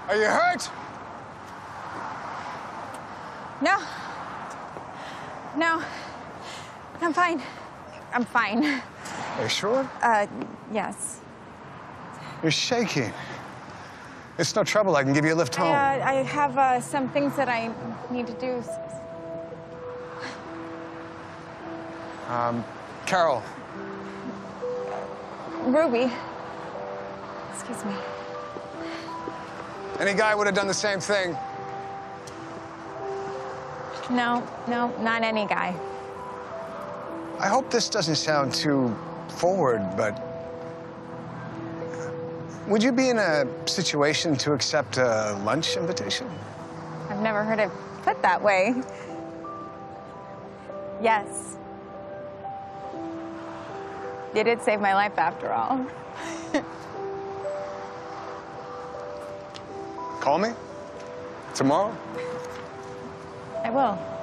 Are you hurt? No. No. I'm fine. I'm fine. Are you sure? Yes. You're shaking. It's no trouble. I can give you a lift home. I have some things that I need to do. Carol. Ruby. Excuse me. Any guy would have done the same thing. No, not any guy. I hope this doesn't sound too forward, but would you be in a situation to accept a lunch invitation? I've never heard it put that way. Yes. You did save my life after all. Call me tomorrow. I will.